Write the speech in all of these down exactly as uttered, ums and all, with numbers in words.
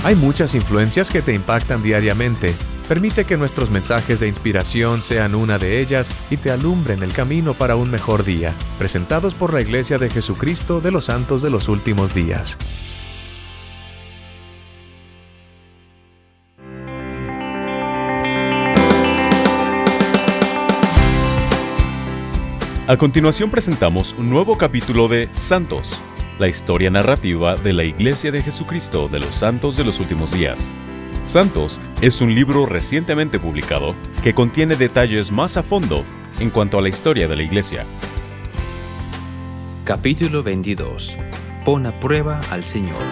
Hay muchas influencias que te impactan diariamente. Permite que nuestros mensajes de inspiración sean una de ellas y te alumbren el camino para un mejor día. Presentados por la Iglesia de Jesucristo de los Santos de los Últimos Días. A continuación presentamos un nuevo capítulo de Santos, la historia narrativa de la Iglesia de Jesucristo de los Santos de los Últimos Días. Santos es un libro recientemente publicado que contiene detalles más a fondo en cuanto a la historia de la Iglesia. Capítulo veintidós. Pon a prueba al Señor.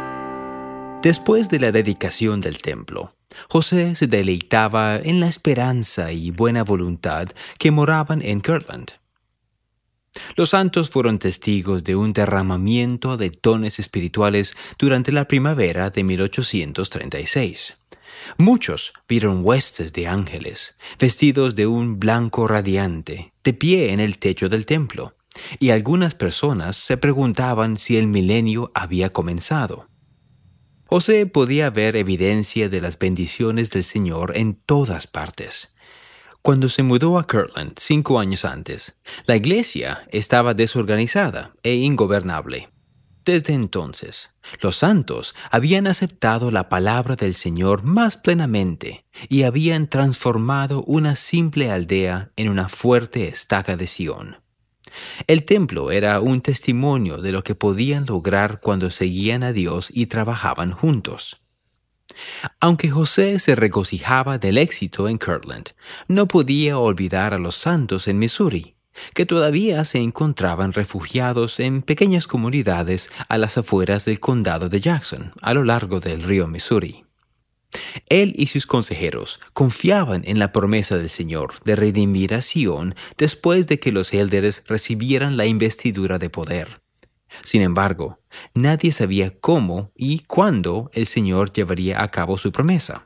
Después de la dedicación del templo, José se deleitaba en la esperanza y buena voluntad que moraban en Kirtland. Los santos fueron testigos de un derramamiento de dones espirituales durante la primavera de mil ochocientos treinta y seis. Muchos vieron huestes de ángeles, vestidos de un blanco radiante, de pie en el techo del templo, y algunas personas se preguntaban si el milenio había comenzado. José podía ver evidencia de las bendiciones del Señor en todas partes. Cuando se mudó a Kirtland cinco años antes, la iglesia estaba desorganizada e ingobernable. Desde entonces, los santos habían aceptado la palabra del Señor más plenamente y habían transformado una simple aldea en una fuerte estaca de Sión. El templo era un testimonio de lo que podían lograr cuando seguían a Dios y trabajaban juntos. Aunque José se regocijaba del éxito en Kirtland, no podía olvidar a los santos en Missouri, que todavía se encontraban refugiados en pequeñas comunidades a las afueras del condado de Jackson, a lo largo del río Missouri. Él y sus consejeros confiaban en la promesa del Señor de redimir a Sión después de que los élderes recibieran la investidura de poder. Sin embargo, nadie sabía cómo y cuándo el Señor llevaría a cabo su promesa.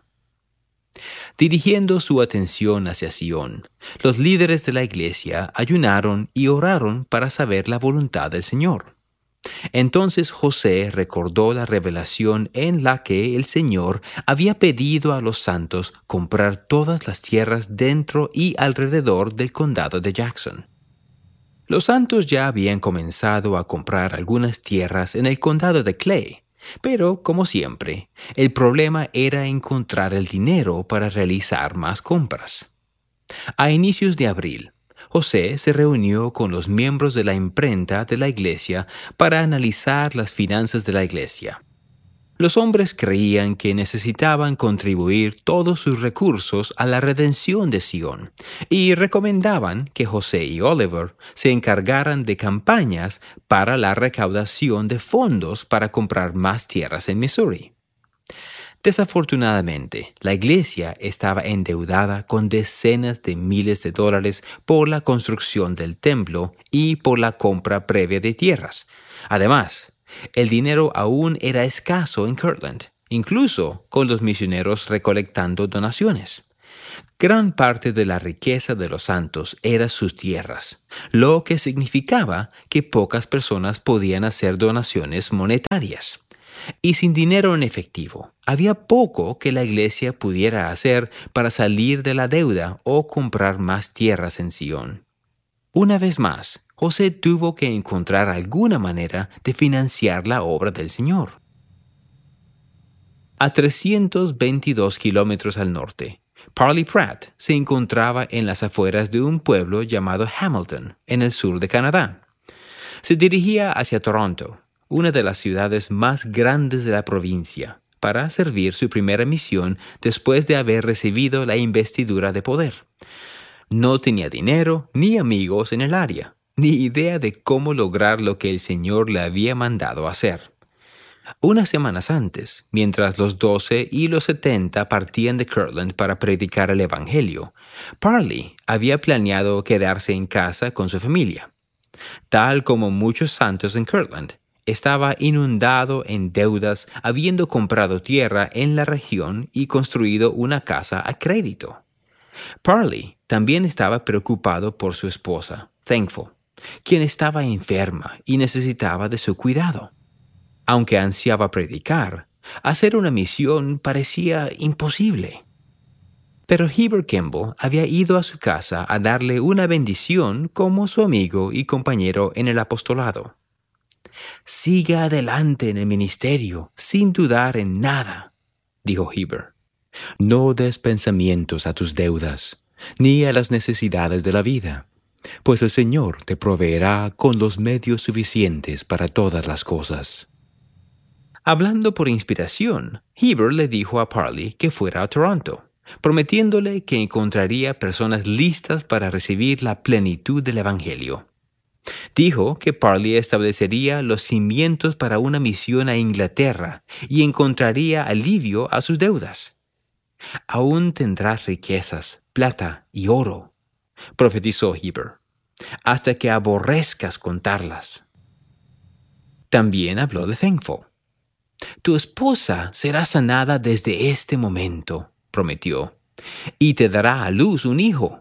Dirigiendo su atención hacia Sión, los líderes de la iglesia ayunaron y oraron para saber la voluntad del Señor. Entonces José recordó la revelación en la que el Señor había pedido a los santos comprar todas las tierras dentro y alrededor del condado de Jackson. Los santos ya habían comenzado a comprar algunas tierras en el condado de Clay, pero, como siempre, el problema era encontrar el dinero para realizar más compras. A inicios de abril, José se reunió con los miembros de la imprenta de la iglesia para analizar las finanzas de la iglesia. Los hombres creían que necesitaban contribuir todos sus recursos a la redención de Sión y recomendaban que José y Oliver se encargaran de campañas para la recaudación de fondos para comprar más tierras en Missouri. Desafortunadamente, la iglesia estaba endeudada con decenas de miles de dólares por la construcción del templo y por la compra previa de tierras. Además, el dinero aún era escaso en Kirtland, incluso con los misioneros recolectando donaciones. Gran parte de la riqueza de los santos era sus tierras, lo que significaba que pocas personas podían hacer donaciones monetarias. Y sin dinero en efectivo, había poco que la iglesia pudiera hacer para salir de la deuda o comprar más tierras en Sión. Una vez más, José tuvo que encontrar alguna manera de financiar la obra del Señor. A trescientos veintidós kilómetros al norte, Parley Pratt se encontraba en las afueras de un pueblo llamado Hamilton, en el sur de Canadá. Se dirigía hacia Toronto, una de las ciudades más grandes de la provincia, para servir su primera misión después de haber recibido la investidura de poder. No tenía dinero ni amigos en el área, ni idea de cómo lograr lo que el Señor le había mandado hacer. Unas semanas antes, mientras los doce y los setenta partían de Kirtland para predicar el Evangelio, Parley había planeado quedarse en casa con su familia. Tal como muchos santos en Kirtland, estaba inundado en deudas, habiendo comprado tierra en la región y construido una casa a crédito. Parley también estaba preocupado por su esposa, Thankful, quien estaba enferma y necesitaba de su cuidado. Aunque ansiaba predicar, Hacer una misión parecía imposible. Pero Heber Kimball había ido a su casa a darle una bendición como su amigo y compañero en el apostolado. «Siga adelante en el ministerio, sin dudar en nada», dijo Heber. «No des pensamientos a tus deudas, ni a las necesidades de la vida, pues el Señor te proveerá con los medios suficientes para todas las cosas». Hablando por inspiración, Heber le dijo a Parley que fuera a Toronto, prometiéndole que encontraría personas listas para recibir la plenitud del Evangelio. Dijo que Parley establecería los cimientos para una misión a Inglaterra y encontraría alivio a sus deudas. «Aún tendrás riquezas, plata y oro», profetizó Heber, «hasta que aborrezcas contarlas». También habló de Thankful. «Tu esposa será sanada desde este momento», prometió, «y te dará a luz un hijo».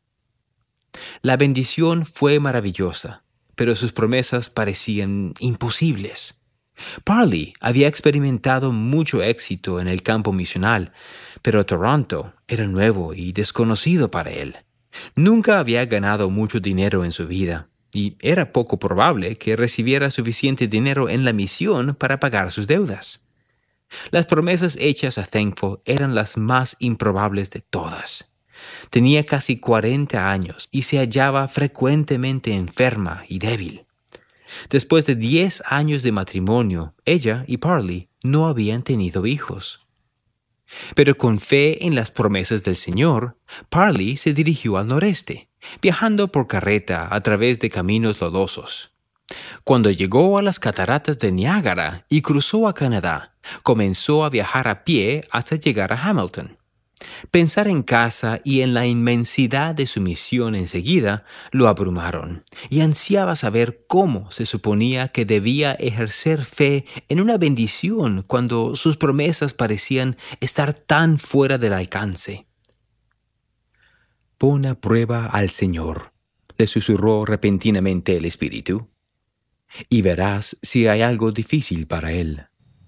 La bendición fue maravillosa, pero sus promesas parecían imposibles. Parley había experimentado mucho éxito en el campo misional, pero Toronto era nuevo y desconocido para él. Nunca había ganado mucho dinero en su vida, y era poco probable que recibiera suficiente dinero en la misión para pagar sus deudas. Las promesas hechas a Thankful eran las más improbables de todas. Tenía casi cuarenta años y se hallaba frecuentemente enferma y débil. Después de diez años de matrimonio, ella y Parley no habían tenido hijos. Pero con fe en las promesas del Señor, Parley se dirigió al noreste, viajando por carreta a través de caminos lodosos. Cuando llegó a las cataratas de Niágara y cruzó a Canadá, comenzó a viajar a pie hasta llegar a Hamilton. Pensar en casa y en la inmensidad de su misión enseguida lo abrumaron, y ansiaba saber cómo se suponía que debía ejercer fe en una bendición cuando sus promesas parecían estar tan fuera del alcance. «Pon a prueba al Señor», le susurró repentinamente el Espíritu, «y verás si hay algo difícil para Él».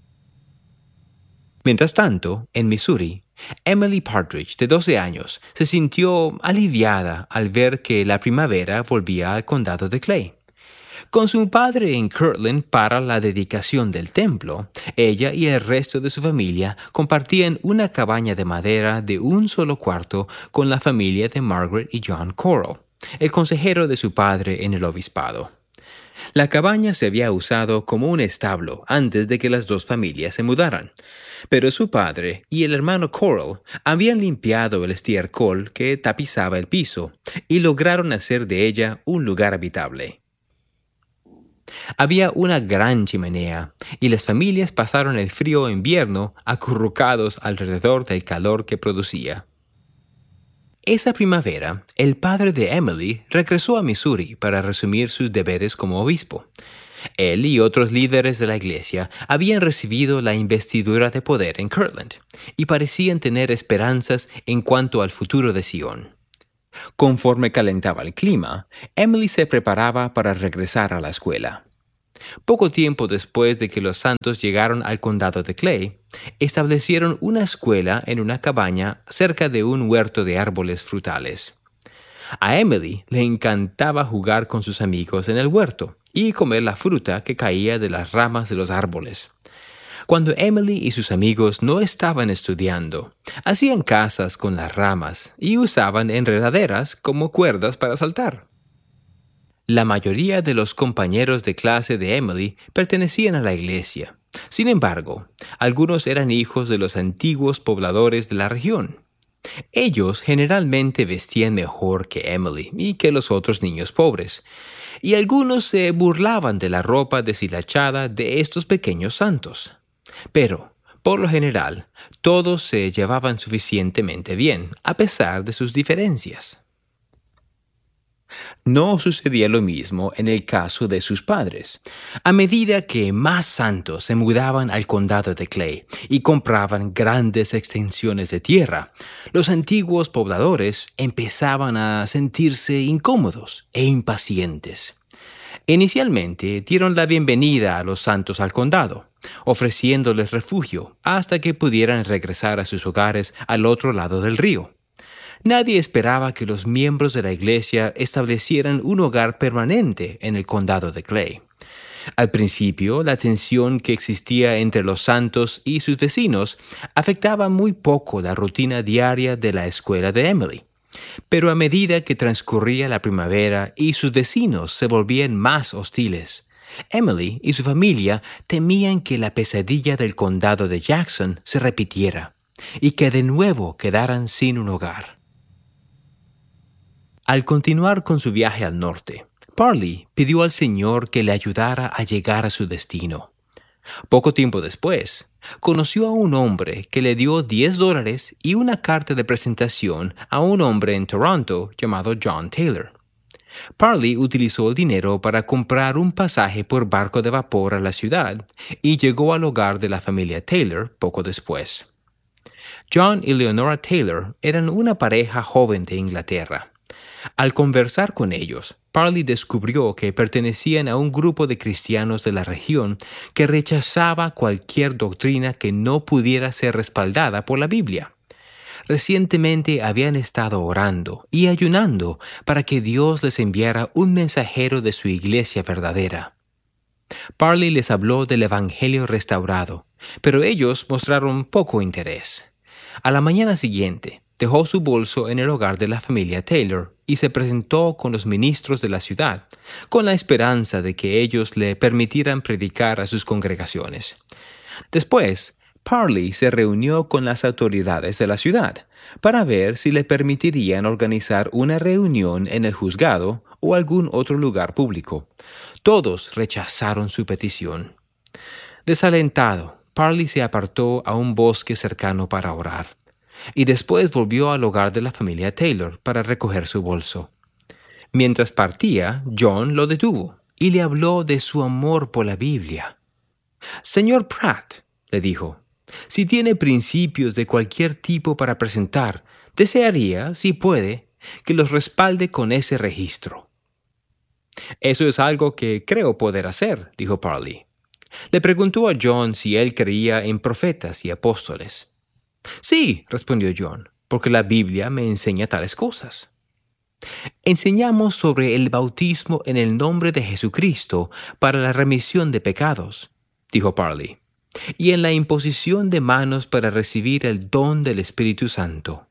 Mientras tanto, en Missouri, Emily Partridge, de doce años, se sintió aliviada al ver que la primavera volvía al condado de Clay. Con su padre en Kirtland para la dedicación del templo, ella y el resto de su familia compartían una cabaña de madera de un solo cuarto con la familia de Margaret y John Corral, el consejero de su padre en el obispado. La cabaña se había usado como un establo antes de que las dos familias se mudaran, pero su padre y el hermano Corral habían limpiado el estiércol que tapizaba el piso y lograron hacer de ella un lugar habitable. Había una gran chimenea y las familias pasaron el frío invierno acurrucados alrededor del calor que producía. Esa primavera, el padre de Emily regresó a Missouri para resumir sus deberes como obispo. Él y otros líderes de la iglesia habían recibido la investidura de poder en Kirtland y parecían tener esperanzas en cuanto al futuro de Sion. Conforme calentaba el clima, Emily se preparaba para regresar a la escuela. Poco tiempo después de que los santos llegaron al condado de Clay, establecieron una escuela en una cabaña cerca de un huerto de árboles frutales. A Emily le encantaba jugar con sus amigos en el huerto y comer la fruta que caía de las ramas de los árboles. Cuando Emily y sus amigos no estaban estudiando, hacían cazas con las ramas y usaban enredaderas como cuerdas para saltar. La mayoría de los compañeros de clase de Emily pertenecían a la iglesia. Sin embargo, algunos eran hijos de los antiguos pobladores de la región. Ellos generalmente vestían mejor que Emily y que los otros niños pobres, y algunos se burlaban de la ropa deshilachada de estos pequeños santos. Pero, por lo general, todos se llevaban suficientemente bien, a pesar de sus diferencias. No sucedía lo mismo en el caso de sus padres. A medida que más santos se mudaban al condado de Clay y compraban grandes extensiones de tierra, los antiguos pobladores empezaban a sentirse incómodos e impacientes. Inicialmente dieron la bienvenida a los santos al condado, ofreciéndoles refugio hasta que pudieran regresar a sus hogares al otro lado del río. Nadie esperaba que los miembros de la iglesia establecieran un hogar permanente en el condado de Clay. Al principio, la tensión que existía entre los santos y sus vecinos afectaba muy poco la rutina diaria de la escuela de Emily. Pero a medida que transcurría la primavera y sus vecinos se volvían más hostiles, Emily y su familia temían que la pesadilla del condado de Jackson se repitiera y que de nuevo quedaran sin un hogar. Al continuar con su viaje al norte, Parley pidió al Señor que le ayudara a llegar a su destino. Poco tiempo después, conoció a un hombre que le dio diez dólares y una carta de presentación a un hombre en Toronto llamado John Taylor. Parley utilizó el dinero para comprar un pasaje por barco de vapor a la ciudad y llegó al hogar de la familia Taylor poco después. John y Leonora Taylor eran una pareja joven de Inglaterra. Al conversar con ellos, Parley descubrió que pertenecían a un grupo de cristianos de la región que rechazaba cualquier doctrina que no pudiera ser respaldada por la Biblia. Recientemente habían estado orando y ayunando para que Dios les enviara un mensajero de su iglesia verdadera. Parley les habló del Evangelio restaurado, pero ellos mostraron poco interés. A la mañana siguiente, dejó su bolso en el hogar de la familia Taylor y se presentó con los ministros de la ciudad, con la esperanza de que ellos le permitieran predicar a sus congregaciones. Después, Parley se reunió con las autoridades de la ciudad para ver si le permitirían organizar una reunión en el juzgado o algún otro lugar público. Todos rechazaron su petición. Desalentado, Parley se apartó a un bosque cercano para orar, y después volvió al hogar de la familia Taylor para recoger su bolso. Mientras partía, John lo detuvo y le habló de su amor por la Biblia. «Señor Pratt», le dijo, «si tiene principios de cualquier tipo para presentar, desearía, si puede, que los respalde con ese registro». «Eso es algo que creo poder hacer», dijo Parley. Le preguntó a John si él creía en profetas y apóstoles. «Sí», respondió John, «porque la Biblia me enseña tales cosas». «Enseñamos sobre el bautismo en el nombre de Jesucristo para la remisión de pecados», dijo Parley, «y en la imposición de manos para recibir el don del Espíritu Santo».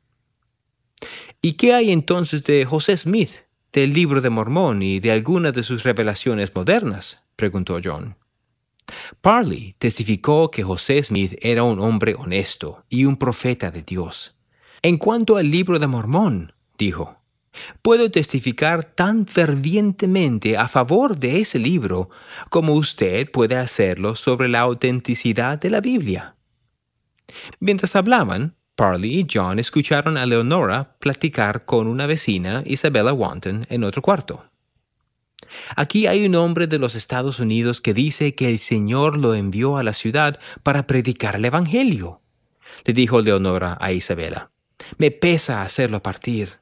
«¿Y qué hay entonces de José Smith, del Libro de Mormón y de algunas de sus revelaciones modernas?», preguntó John. Parley testificó que José Smith era un hombre honesto y un profeta de Dios. «En cuanto al Libro de Mormón», dijo, «puedo testificar tan fervientemente a favor de ese libro como usted puede hacerlo sobre la autenticidad de la Biblia». Mientras hablaban, Parley y John escucharon a Leonora platicar con una vecina, Isabella Wanton, en otro cuarto. «Aquí hay un hombre de los Estados Unidos que dice que el Señor lo envió a la ciudad para predicar el Evangelio», le dijo Leonora a Isabella. «Me pesa hacerlo partir».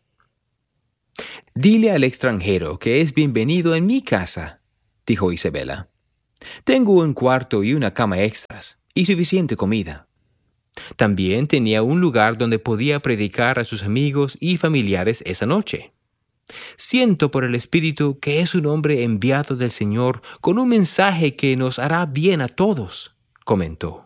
«Dile al extranjero que es bienvenido en mi casa», dijo Isabella. «Tengo un cuarto y una cama extras y suficiente comida». También tenía un lugar donde podía predicar a sus amigos y familiares esa noche. «Siento por el Espíritu que es un hombre enviado del Señor con un mensaje que nos hará bien a todos», comentó.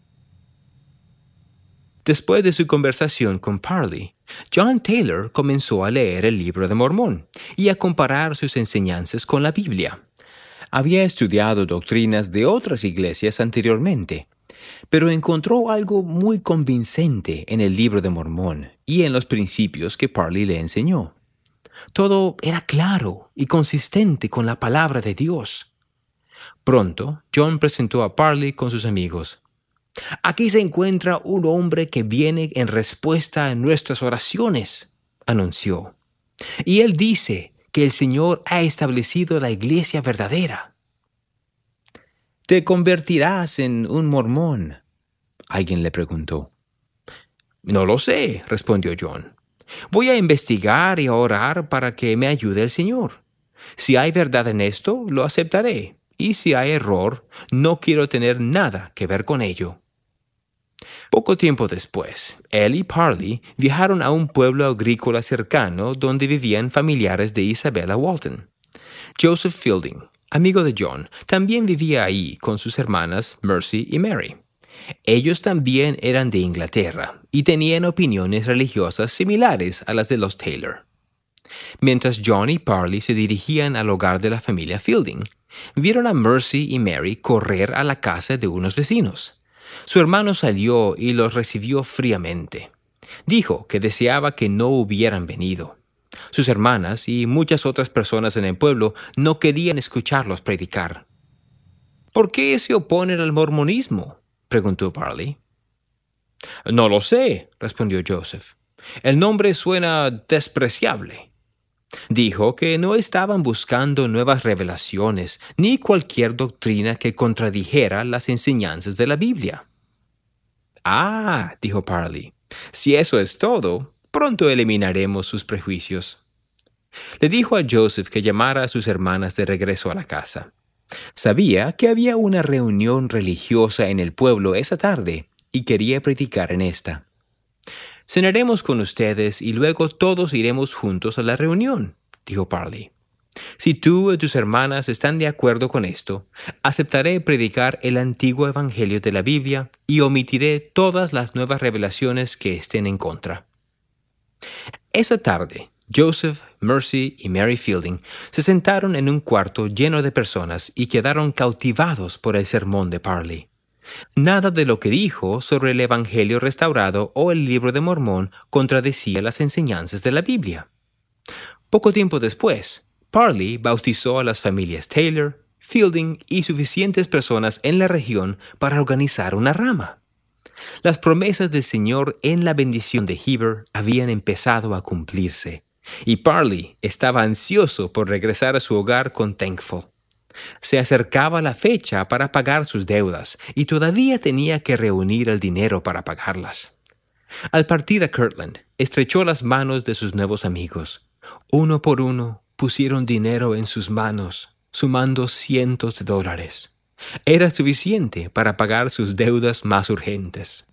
Después de su conversación con Parley, John Taylor comenzó a leer el Libro de Mormón y a comparar sus enseñanzas con la Biblia. Había estudiado doctrinas de otras iglesias anteriormente, pero encontró algo muy convincente en el Libro de Mormón y en los principios que Parley le enseñó. Todo era claro y consistente con la palabra de Dios. Pronto, John presentó a Parley con sus amigos. «Aquí se encuentra un hombre que viene en respuesta a nuestras oraciones», anunció. «Y él dice que el Señor ha establecido la iglesia verdadera». «¿Te convertirás en un mormón?», alguien le preguntó. «No lo sé», respondió John. «Voy a investigar y a orar para que me ayude el Señor. Si hay verdad en esto, lo aceptaré, y si hay error, no quiero tener nada que ver con ello. Poco tiempo después, él y Parley viajaron a un pueblo agrícola cercano donde vivían familiares de Isabella Walton. Joseph Fielding, amigo de John, también vivía ahí con sus hermanas Mercy y Mary. Ellos también eran de Inglaterra y tenían opiniones religiosas similares a las de los Taylor. Mientras John y Parley se dirigían al hogar de la familia Fielding, vieron a Mercy y Mary correr a la casa de unos vecinos. Su hermano salió y los recibió fríamente. Dijo que deseaba que no hubieran venido. Sus hermanas y muchas otras personas en el pueblo no querían escucharlos predicar. ¿Por qué se oponen al mormonismo?, preguntó Parley. No lo sé, respondió Joseph. El nombre suena despreciable. Dijo que no estaban buscando nuevas revelaciones ni cualquier doctrina que contradijera las enseñanzas de la Biblia. Ah, dijo Parley, si eso es todo, pronto eliminaremos sus prejuicios. Le dijo a Joseph que llamara a sus hermanas de regreso a la casa. Sabía que había una reunión religiosa en el pueblo esa tarde y quería predicar en esta. Cenaremos con ustedes y luego todos iremos juntos a la reunión, dijo Parley. Si tú y tus hermanas están de acuerdo con esto, aceptaré predicar el antiguo evangelio de la Biblia y omitiré todas las nuevas revelaciones que estén en contra. Esa tarde, Joseph, Mercy y Mary Fielding se sentaron en un cuarto lleno de personas y quedaron cautivados por el sermón de Parley. Nada de lo que dijo sobre el Evangelio restaurado o el Libro de Mormón contradecía las enseñanzas de la Biblia. Poco tiempo después, Parley bautizó a las familias Taylor, Fielding y suficientes personas en la región para organizar una rama. Las promesas del Señor en la bendición de Heber habían empezado a cumplirse, y Parley estaba ansioso por regresar a su hogar con Thankful. Se acercaba la fecha para pagar sus deudas y todavía tenía que reunir el dinero para pagarlas. Al partir a Kirtland, estrechó las manos de sus nuevos amigos. Uno por uno pusieron dinero en sus manos, sumando cientos de dólares. Era suficiente para pagar sus deudas más urgentes.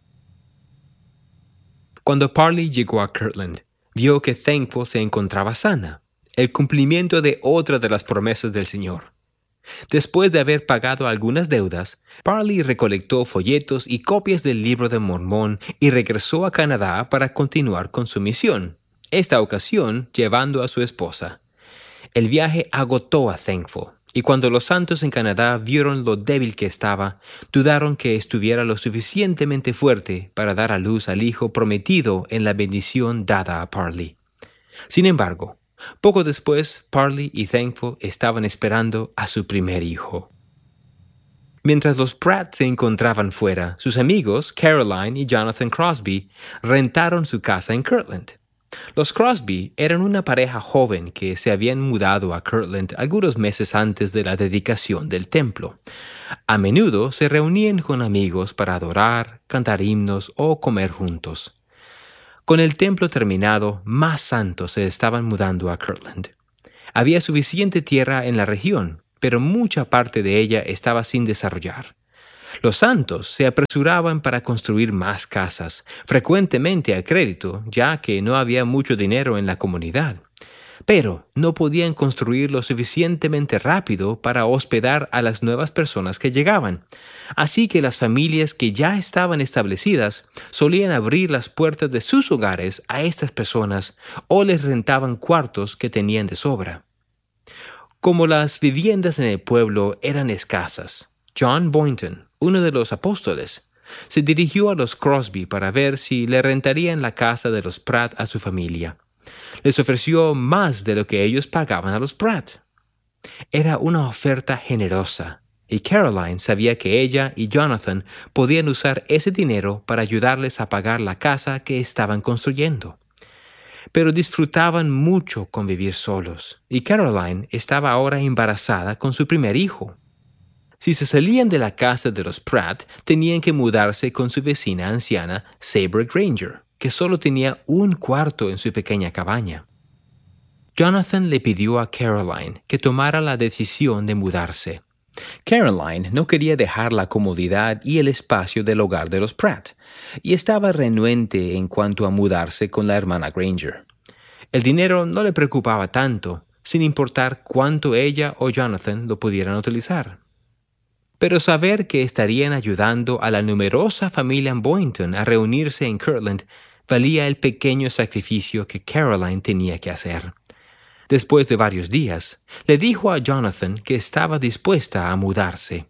Cuando Parley llegó a Kirtland, vio que Thankful se encontraba sana, el cumplimiento de otra de las promesas del Señor. Después de haber pagado algunas deudas, Parley recolectó folletos y copias del Libro de Mormón y regresó a Canadá para continuar con su misión, esta ocasión llevando a su esposa. El viaje agotó a Thankful, y cuando los santos en Canadá vieron lo débil que estaba, dudaron que estuviera lo suficientemente fuerte para dar a luz al hijo prometido en la bendición dada a Parley. Sin embargo, poco después, Parley y Thankful estaban esperando a su primer hijo. Mientras los Pratt se encontraban fuera, sus amigos, Caroline y Jonathan Crosby, rentaron su casa en Kirtland. Los Crosby eran una pareja joven que se habían mudado a Kirtland algunos meses antes de la dedicación del templo. A menudo se reunían con amigos para adorar, cantar himnos o comer juntos. Con el templo terminado, más santos se estaban mudando a Kirtland. Había suficiente tierra en la región, pero mucha parte de ella estaba sin desarrollar. Los santos se apresuraban para construir más casas, frecuentemente a crédito, ya que no había mucho dinero en la comunidad. Pero no podían construir lo suficientemente rápido para hospedar a las nuevas personas que llegaban. Así que las familias que ya estaban establecidas solían abrir las puertas de sus hogares a estas personas o les rentaban cuartos que tenían de sobra. Como las viviendas en el pueblo eran escasas, John Boynton, uno de los apóstoles, se dirigió a los Crosby para ver si le rentarían la casa de los Pratt a su familia. Les ofreció más de lo que ellos pagaban a los Pratt. Era una oferta generosa, y Caroline sabía que ella y Jonathan podían usar ese dinero para ayudarles a pagar la casa que estaban construyendo. Pero disfrutaban mucho con vivir solos, y Caroline estaba ahora embarazada con su primer hijo. Si se salían de la casa de los Pratt, tenían que mudarse con su vecina anciana, Sabre Granger, que solo tenía un cuarto en su pequeña cabaña. Jonathan le pidió a Caroline que tomara la decisión de mudarse. Caroline no quería dejar la comodidad y el espacio del hogar de los Pratt, y estaba renuente en cuanto a mudarse con la hermana Granger. El dinero no le preocupaba tanto, sin importar cuánto ella o Jonathan lo pudieran utilizar. Pero saber que estarían ayudando a la numerosa familia Boynton a reunirse en Kirtland valía el pequeño sacrificio que Caroline tenía que hacer. Después de varios días, le dijo a Jonathan que estaba dispuesta a mudarse.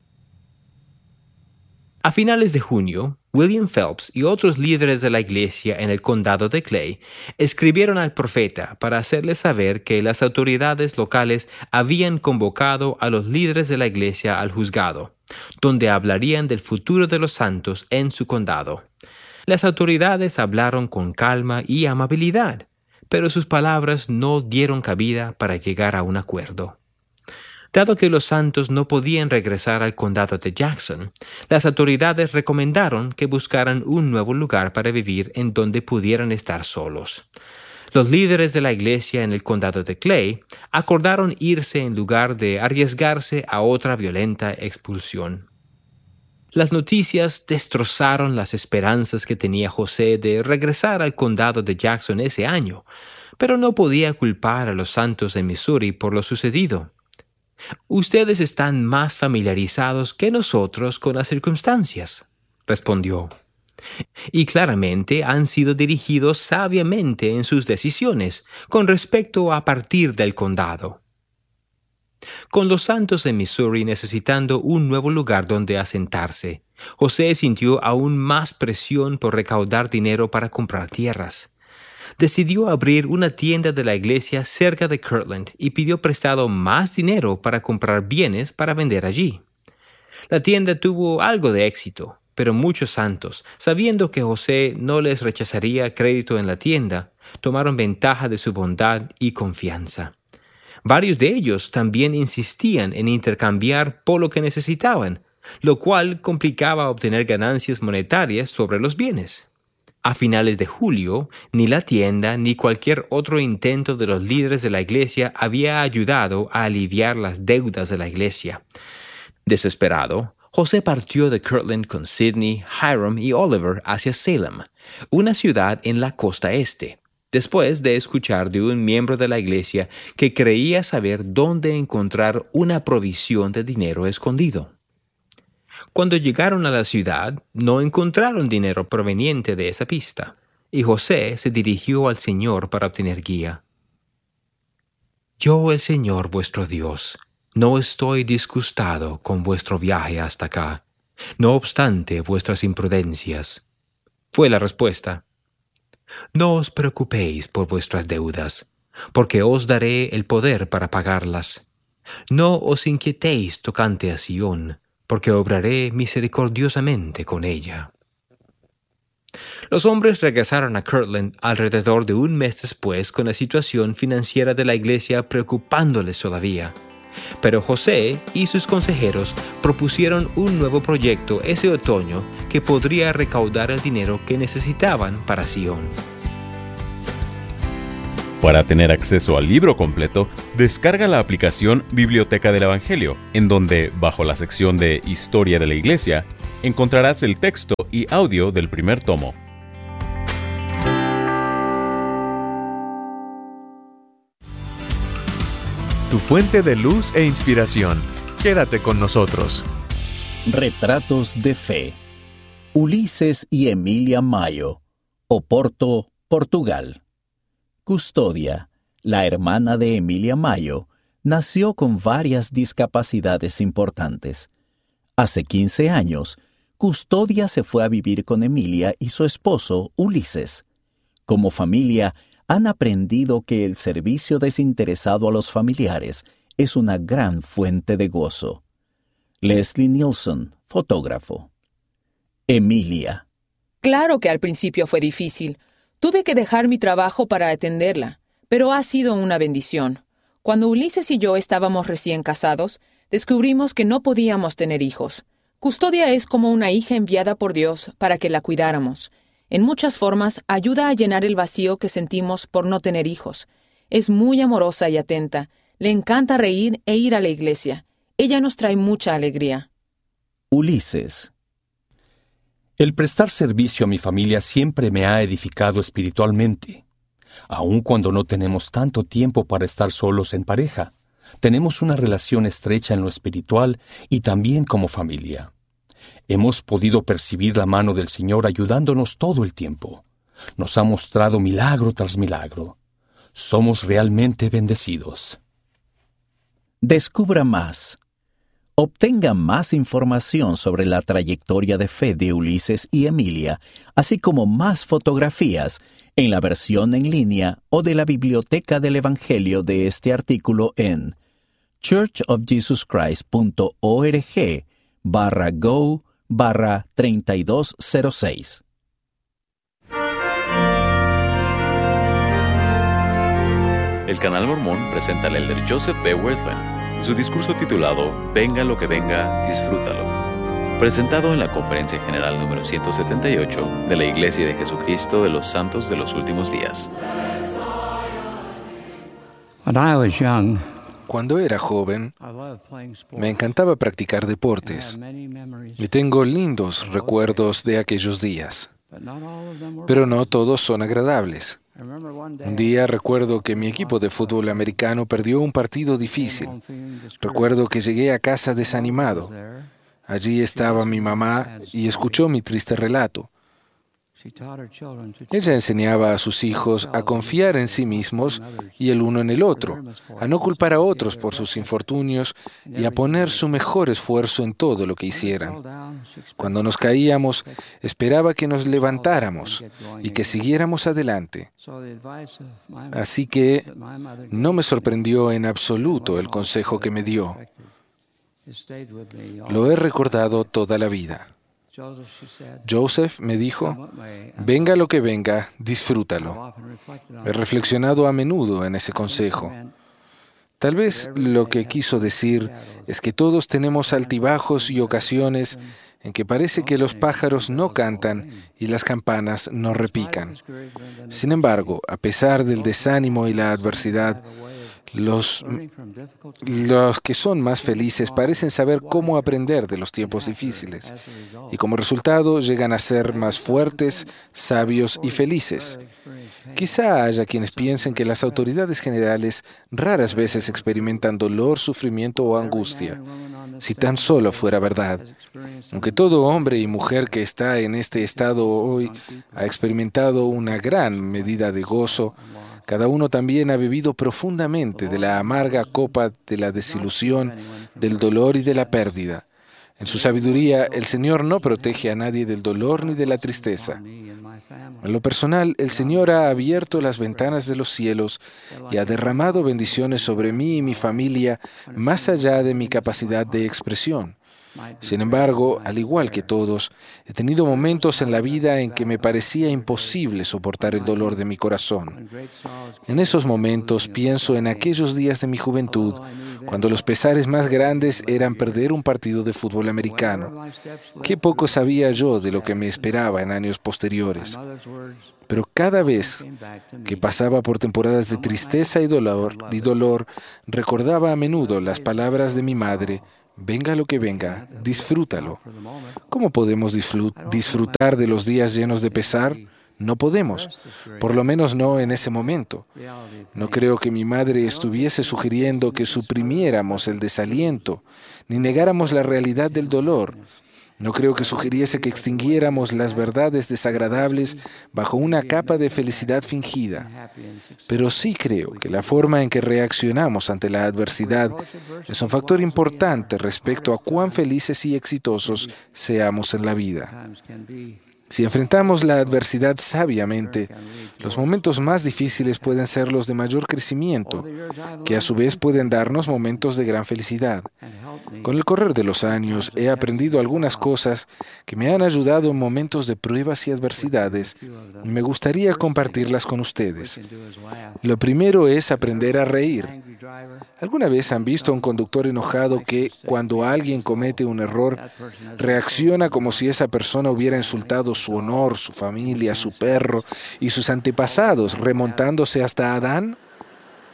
A finales de junio, William Phelps y otros líderes de la iglesia en el condado de Clay escribieron al profeta para hacerle saber que las autoridades locales habían convocado a los líderes de la iglesia al juzgado, donde hablarían del futuro de los santos en su condado. Las autoridades hablaron con calma y amabilidad, pero sus palabras no dieron cabida para llegar a un acuerdo. Dado que los santos no podían regresar al condado de Jackson, las autoridades recomendaron que buscaran un nuevo lugar para vivir en donde pudieran estar solos. Los líderes de la iglesia en el condado de Clay acordaron irse en lugar de arriesgarse a otra violenta expulsión. Las noticias destrozaron las esperanzas que tenía José de regresar al condado de Jackson ese año, pero no podía culpar a los santos de Missouri por lo sucedido. «Ustedes están más familiarizados que nosotros con las circunstancias», respondió. «Y claramente han sido dirigidos sabiamente en sus decisiones con respecto a partir del condado». Con los santos de Missouri necesitando un nuevo lugar donde asentarse, José sintió aún más presión por recaudar dinero para comprar tierras. Decidió abrir una tienda de la iglesia cerca de Kirtland y pidió prestado más dinero para comprar bienes para vender allí. La tienda tuvo algo de éxito, pero muchos santos, sabiendo que José no les rechazaría crédito en la tienda, tomaron ventaja de su bondad y confianza. Varios de ellos también insistían en intercambiar por lo que necesitaban, lo cual complicaba obtener ganancias monetarias sobre los bienes. A finales de julio, ni la tienda ni cualquier otro intento de los líderes de la iglesia había ayudado a aliviar las deudas de la iglesia. Desesperado, José partió de Kirtland con Sidney, Hiram y Oliver hacia Salem, una ciudad en la costa este, después de escuchar de un miembro de la iglesia que creía saber dónde encontrar una provisión de dinero escondido. Cuando llegaron a la ciudad, no encontraron dinero proveniente de esa pista, y José se dirigió al Señor para obtener guía. «Yo, el Señor vuestro Dios, no estoy disgustado con vuestro viaje hasta acá, no obstante vuestras imprudencias», fue la respuesta. «No os preocupéis por vuestras deudas, porque os daré el poder para pagarlas. No os inquietéis tocante a Sión, porque obraré misericordiosamente con ella». Los hombres regresaron a Kirtland alrededor de un mes después con la situación financiera de la iglesia preocupándoles todavía. Pero José y sus consejeros propusieron un nuevo proyecto ese otoño que podría recaudar el dinero que necesitaban para Sion. Para tener acceso al libro completo, descarga la aplicación Biblioteca del Evangelio, en donde, bajo la sección de Historia de la Iglesia, encontrarás el texto y audio del primer tomo. Tu fuente de luz e inspiración. Quédate con nosotros. Retratos de fe. Ulises y Emilia Mayo, Oporto, Portugal. Custodia, la hermana de Emilia Mayo, nació con varias discapacidades importantes. Hace quince años, Custodia se fue a vivir con Emilia y su esposo, Ulises. Como familia, han aprendido que el servicio desinteresado a los familiares es una gran fuente de gozo. Leslie Nielsen, fotógrafo. Emilia. Claro que al principio fue difícil. Tuve que dejar mi trabajo para atenderla, pero ha sido una bendición. Cuando Ulises y yo estábamos recién casados, descubrimos que no podíamos tener hijos. Custodia es como una hija enviada por Dios para que la cuidáramos. En muchas formas, ayuda a llenar el vacío que sentimos por no tener hijos. Es muy amorosa y atenta. Le encanta reír e ir a la iglesia. Ella nos trae mucha alegría. Ulises. El prestar servicio a mi familia siempre me ha edificado espiritualmente. Aun cuando no tenemos tanto tiempo para estar solos en pareja, tenemos una relación estrecha en lo espiritual y también como familia. Hemos podido percibir la mano del Señor ayudándonos todo el tiempo. Nos ha mostrado milagro tras milagro. Somos realmente bendecidos. Descubra más. Obtenga más información sobre la trayectoria de fe de Ulises y Emilia, así como más fotografías en la versión en línea o de la biblioteca del Evangelio de este artículo en churchofjesuschrist.org barra go barra treinta y dos cero seis. El Canal Mormón presenta al elder Joseph B. Wirthlin en su discurso titulado Venga lo que venga, disfrútalo, presentado en la Conferencia General número ciento setenta y ocho de la Iglesia de Jesucristo de los Santos de los Últimos Días. When I was young, Cuando era joven, I loved playing sports. me encantaba practicar I deportes have many memories, y tengo lindos recuerdos de aquellos días, but not all of them were pero no pleasant. todos son agradables. I remember one day, Un día recuerdo que mi equipo de fútbol americano perdió un partido difícil. Recuerdo que llegué a casa desanimado. Allí estaba mi mamá y escuchó mi triste relato. Ella enseñaba a sus hijos a confiar en sí mismos y el uno en el otro, a no culpar a otros por sus infortunios y a poner su mejor esfuerzo en todo lo que hicieran. Cuando nos caíamos, esperaba que nos levantáramos y que siguiéramos adelante. Así que no me sorprendió en absoluto el consejo que me dio. Lo he recordado toda la vida. Joseph me dijo, venga lo que venga, disfrútalo. He reflexionado a menudo en ese consejo. Tal vez lo que quiso decir es que todos tenemos altibajos y ocasiones en que parece que los pájaros no cantan y las campanas no repican. Sin embargo, a pesar del desánimo y la adversidad, Los, los que son más felices parecen saber cómo aprender de los tiempos difíciles y como resultado llegan a ser más fuertes, sabios y felices. Quizá haya quienes piensen que las autoridades generales raras veces experimentan dolor, sufrimiento o angustia. Si tan solo fuera verdad. Aunque todo hombre y mujer que está en este estado hoy ha experimentado una gran medida de gozo, cada uno también ha bebido profundamente de la amarga copa de la desilusión, del dolor y de la pérdida. En su sabiduría, el Señor no protege a nadie del dolor ni de la tristeza. En lo personal, el Señor ha abierto las ventanas de los cielos y ha derramado bendiciones sobre mí y mi familia más allá de mi capacidad de expresión. Sin embargo, al igual que todos, he tenido momentos en la vida en que me parecía imposible soportar el dolor de mi corazón. En esos momentos pienso en aquellos días de mi juventud, cuando los pesares más grandes eran perder un partido de fútbol americano. Qué poco sabía yo de lo que me esperaba en años posteriores. Pero cada vez que pasaba por temporadas de tristeza y dolor, y dolor, recordaba a menudo las palabras de mi madre: venga lo que venga, disfrútalo. ¿Cómo podemos disfrutar de los días llenos de pesar? No podemos, por lo menos no en ese momento. No creo que mi madre estuviese sugiriendo que suprimiéramos el desaliento, ni negáramos la realidad del dolor. No creo que sugiriese que extinguiéramos las verdades desagradables bajo una capa de felicidad fingida. Pero sí creo que la forma en que reaccionamos ante la adversidad es un factor importante respecto a cuán felices y exitosos seamos en la vida. Si enfrentamos la adversidad sabiamente, los momentos más difíciles pueden ser los de mayor crecimiento, que a su vez pueden darnos momentos de gran felicidad. Con el correr de los años he aprendido algunas cosas que me han ayudado en momentos de pruebas y adversidades y me gustaría compartirlas con ustedes. Lo primero es aprender a reír. ¿Alguna vez han visto a un conductor enojado que, cuando alguien comete un error, reacciona como si esa persona hubiera insultado su honor, su familia, su perro y sus antepasados, remontándose hasta Adán?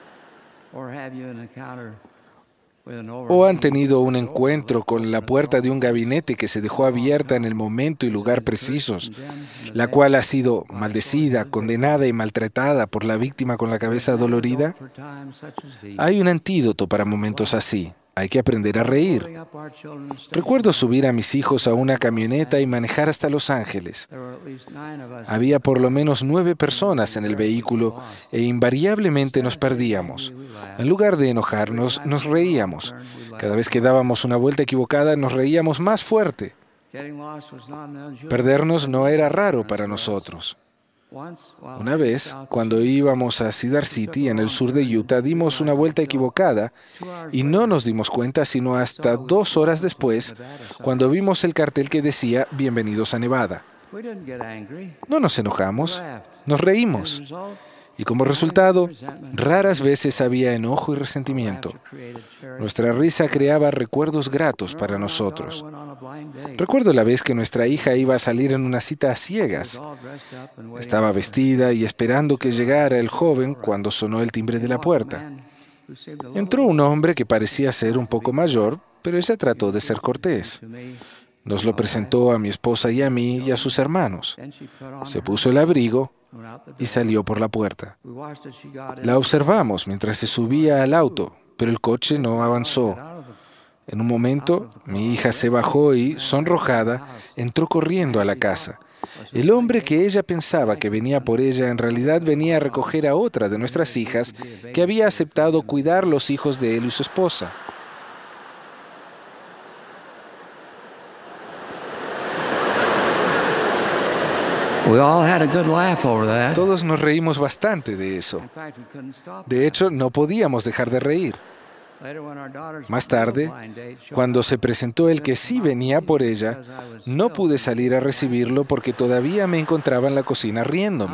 ¿O han tenido un encuentro con la puerta de un gabinete que se dejó abierta en el momento y lugar precisos, la cual ha sido maldecida, condenada y maltratada por la víctima con la cabeza dolorida? Hay un antídoto para momentos así. Hay que aprender a reír. Recuerdo subir a mis hijos a una camioneta y manejar hasta Los Ángeles. Había por lo menos nueve personas en el vehículo e invariablemente nos perdíamos. En lugar de enojarnos, nos reíamos. Cada vez que dábamos una vuelta equivocada, nos reíamos más fuerte. Perdernos no era raro para nosotros. Una vez, cuando íbamos a Cedar City, en el sur de Utah, dimos una vuelta equivocada y no nos dimos cuenta sino hasta dos horas después, cuando vimos el cartel que decía «Bienvenidos a Nevada». No nos enojamos, nos reímos. Y como resultado, raras veces había enojo y resentimiento. Nuestra risa creaba recuerdos gratos para nosotros. Recuerdo la vez que nuestra hija iba a salir en una cita a ciegas. Estaba vestida y esperando que llegara el joven cuando sonó el timbre de la puerta. Entró un hombre que parecía ser un poco mayor, pero ella trató de ser cortés. Nos lo presentó a mi esposa y a mí y a sus hermanos. Se puso el abrigo y salió por la puerta. La observamos mientras se subía al auto, pero el coche no avanzó. En un momento, mi hija se bajó y, sonrojada, entró corriendo a la casa. El hombre que ella pensaba que venía por ella en realidad venía a recoger a otra de nuestras hijas que había aceptado cuidar los hijos de él y su esposa. Todos nos reímos bastante de eso. De hecho, no podíamos dejar de reír. Más tarde, cuando se presentó el que sí venía por ella, no pude salir a recibirlo porque todavía me encontraba en la cocina riéndome.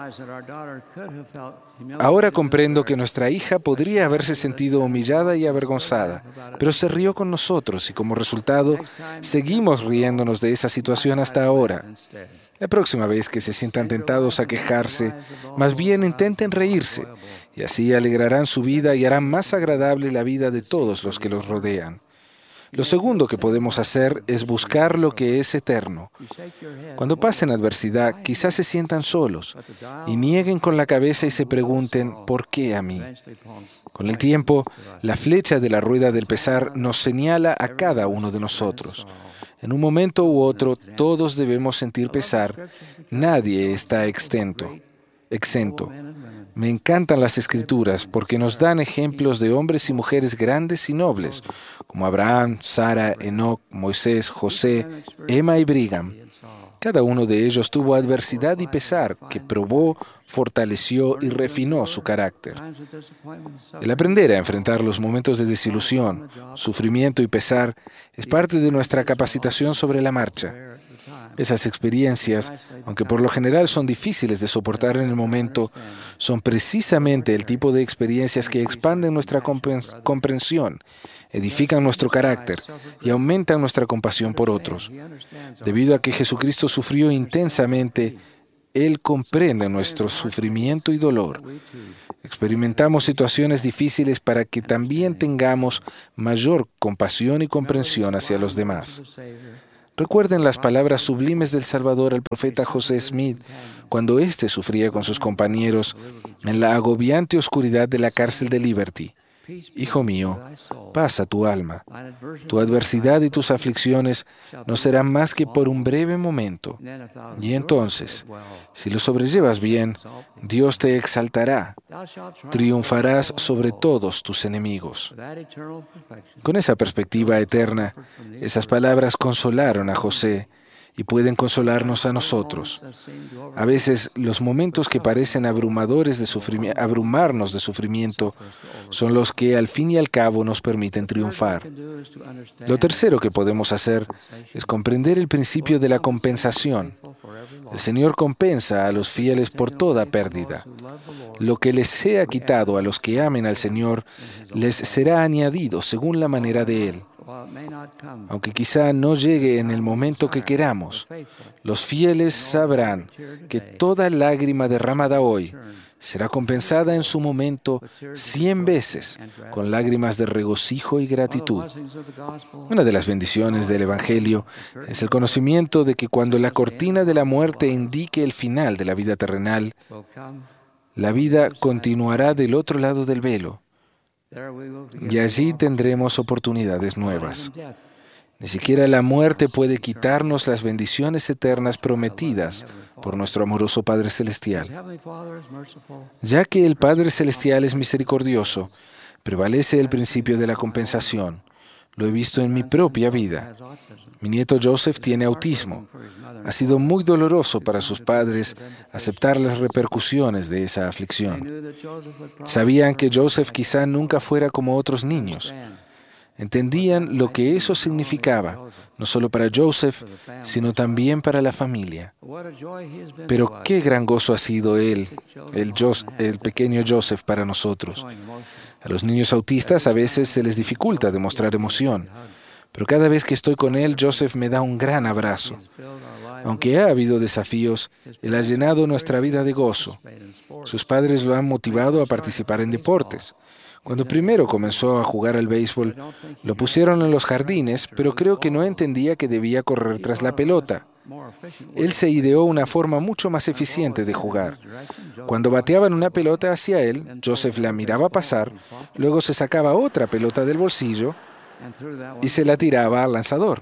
Ahora comprendo que nuestra hija podría haberse sentido humillada y avergonzada, pero se rió con nosotros y como resultado, seguimos riéndonos de esa situación hasta ahora. La próxima vez que se sientan tentados a quejarse, más bien intenten reírse, y así alegrarán su vida y harán más agradable la vida de todos los que los rodean. Lo segundo que podemos hacer es buscar lo que es eterno. Cuando pasen adversidad, quizás se sientan solos y nieguen con la cabeza y se pregunten, ¿por qué a mí? Con el tiempo, la flecha de la rueda del pesar nos señala a cada uno de nosotros. En un momento u otro, todos debemos sentir pesar. Nadie está exento, exento. Me encantan las Escrituras porque nos dan ejemplos de hombres y mujeres grandes y nobles, como Abraham, Sara, Enoc, Moisés, José, Emma y Brigham. Cada uno de ellos tuvo adversidad y pesar que probó, fortaleció y refinó su carácter. El aprender a enfrentar los momentos de desilusión, sufrimiento y pesar es parte de nuestra capacitación sobre la marcha. Esas experiencias, aunque por lo general son difíciles de soportar en el momento, son precisamente el tipo de experiencias que expanden nuestra comprensión, edifican nuestro carácter y aumentan nuestra compasión por otros. Debido a que Jesucristo sufrió intensamente, Él comprende nuestro sufrimiento y dolor. Experimentamos situaciones difíciles para que también tengamos mayor compasión y comprensión hacia los demás. Recuerden las palabras sublimes del Salvador al profeta José Smith cuando éste sufría con sus compañeros en la agobiante oscuridad de la cárcel de Liberty. Hijo mío, paz a tu alma. Tu adversidad y tus aflicciones no serán más que por un breve momento. Y entonces, si lo sobrellevas bien, Dios te exaltará. Triunfarás sobre todos tus enemigos. Con esa perspectiva eterna, esas palabras consolaron a José y pueden consolarnos a nosotros. A veces, los momentos que parecen abrumadores de sufrimi- abrumarnos de sufrimiento son los que al fin y al cabo nos permiten triunfar. Lo tercero que podemos hacer es comprender el principio de la compensación. El Señor compensa a los fieles por toda pérdida. Lo que les sea quitado a los que amen al Señor, les será añadido según la manera de Él. Aunque quizá no llegue en el momento que queramos, los fieles sabrán que toda lágrima derramada hoy será compensada en su momento cien veces con lágrimas de regocijo y gratitud. Una de las bendiciones del Evangelio es el conocimiento de que cuando la cortina de la muerte indique el final de la vida terrenal, la vida continuará del otro lado del velo, y allí tendremos oportunidades nuevas. Ni siquiera la muerte puede quitarnos las bendiciones eternas prometidas por nuestro amoroso Padre Celestial. Ya que el Padre Celestial es misericordioso, prevalece el principio de la compensación. Lo he visto en mi propia vida. Mi nieto Joseph tiene autismo. Ha sido muy doloroso para sus padres aceptar las repercusiones de esa aflicción. Sabían que Joseph quizá nunca fuera como otros niños. Entendían lo que eso significaba, no solo para Joseph, sino también para la familia. Pero qué gran gozo ha sido él, el, Jos- el pequeño Joseph, para nosotros. A los niños autistas a veces se les dificulta demostrar emoción, pero cada vez que estoy con él, Joseph me da un gran abrazo. Aunque ha habido desafíos, él ha llenado nuestra vida de gozo. Sus padres lo han motivado a participar en deportes. Cuando primero comenzó a jugar al béisbol, lo pusieron en los jardines, pero creo que no entendía que debía correr tras la pelota. Él se ideó una forma mucho más eficiente de jugar. Cuando bateaban una pelota hacia él, Joseph la miraba pasar, luego se sacaba otra pelota del bolsillo y se la tiraba al lanzador.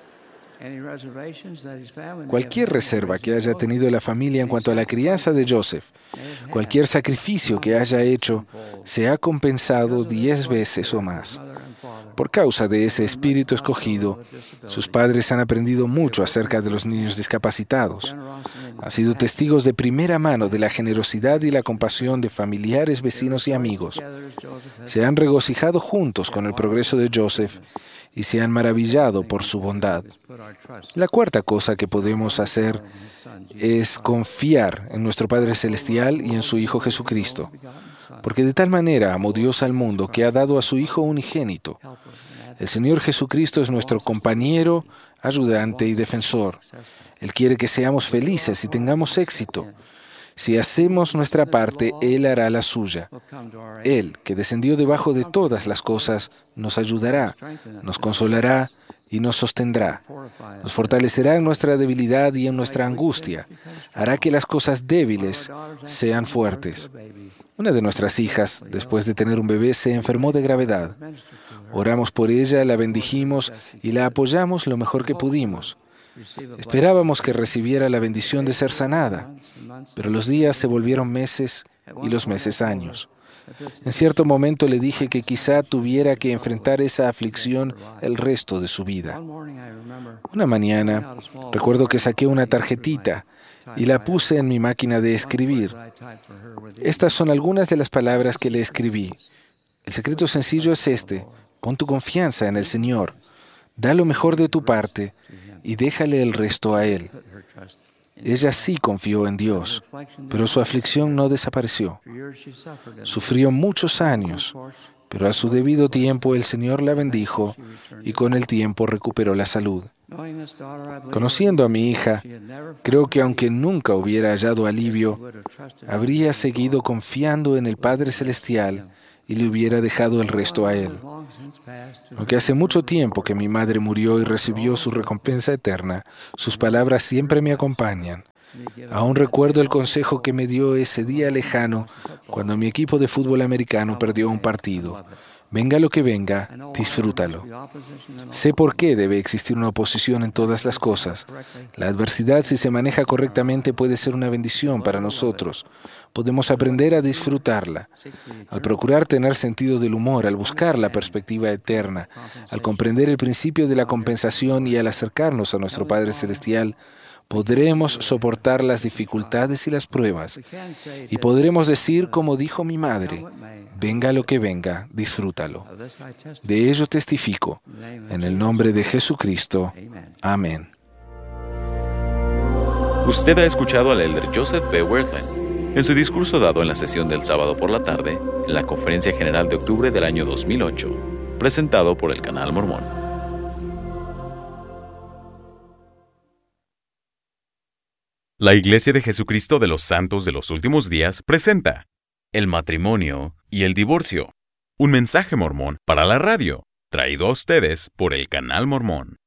Cualquier reserva que haya tenido la familia en cuanto a la crianza de Joseph, cualquier sacrificio que haya hecho, se ha compensado diez veces o más. Por causa de ese espíritu escogido, sus padres han aprendido mucho acerca de los niños discapacitados. Han sido testigos de primera mano de la generosidad y la compasión de familiares, vecinos y amigos. Se han regocijado juntos con el progreso de Joseph y se han maravillado por su bondad. La cuarta cosa que podemos hacer es confiar en nuestro Padre Celestial y en su Hijo Jesucristo, porque de tal manera amó Dios al mundo que ha dado a su Hijo unigénito. El Señor Jesucristo es nuestro compañero, ayudante y defensor. Él quiere que seamos felices y tengamos éxito. Si hacemos nuestra parte, Él hará la suya. Él, que descendió debajo de todas las cosas, nos ayudará, nos consolará y nos sostendrá. Nos fortalecerá en nuestra debilidad y en nuestra angustia. Hará que las cosas débiles sean fuertes. Una de nuestras hijas, después de tener un bebé, se enfermó de gravedad. Oramos por ella, la bendijimos y la apoyamos lo mejor que pudimos. Esperábamos que recibiera la bendición de ser sanada, pero los días se volvieron meses y los meses años. En cierto momento le dije que quizá tuviera que enfrentar esa aflicción el resto de su vida. Una mañana, recuerdo que saqué una tarjetita y la puse en mi máquina de escribir. Estas son algunas de las palabras que le escribí. El secreto sencillo es este: pon tu confianza en el Señor, da lo mejor de tu parte y déjale el resto a Él. Ella sí confió en Dios, pero su aflicción no desapareció. Sufrió muchos años, pero a su debido tiempo el Señor la bendijo y con el tiempo recuperó la salud. Conociendo a mi hija, creo que aunque nunca hubiera hallado alivio, habría seguido confiando en el Padre Celestial y le hubiera dejado el resto a Él. Aunque hace mucho tiempo que mi madre murió y recibió su recompensa eterna, sus palabras siempre me acompañan. Aún recuerdo el consejo que me dio ese día lejano cuando mi equipo de fútbol americano perdió un partido. Venga lo que venga, disfrútalo. Sé por qué debe existir una oposición en todas las cosas. La adversidad, si se maneja correctamente, puede ser una bendición para nosotros. Podemos aprender a disfrutarla. Al procurar tener sentido del humor, al buscar la perspectiva eterna, al comprender el principio de la compensación y al acercarnos a nuestro Padre Celestial, podremos soportar las dificultades y las pruebas. Y podremos decir, como dijo mi madre, venga lo que venga, disfrútalo. De ello testifico. En el nombre de Jesucristo. Amén. Usted ha escuchado al elder Joseph B. Wirthlin en su discurso dado en la sesión del sábado por la tarde, en la Conferencia General de octubre del año dos mil ocho, presentado por el Canal Mormón. La Iglesia de Jesucristo de los Santos de los Últimos Días presenta El matrimonio y el divorcio. Un mensaje mormón para la radio, traído a ustedes por el Canal Mormón.